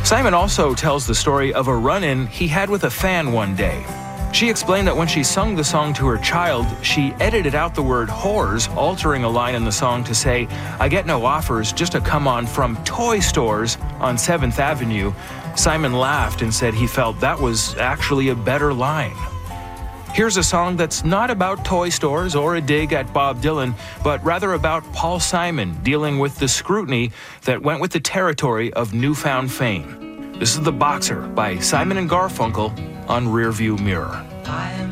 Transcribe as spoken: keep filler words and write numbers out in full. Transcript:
Simon also tells the story of a run-in he had with a fan one day. She explained that when she sung the song to her child, she edited out the word whores, altering a line in the song to say, "I get no offers, just a come on from toy stores on seventh avenue. Simon laughed and said he felt that was actually a better line. Here's a song that's not about toy stores or a dig at Bob Dylan, but rather about Paul Simon dealing with the scrutiny that went with the territory of newfound fame. This is The Boxer by Simon and Garfunkel on Rearview Mirror.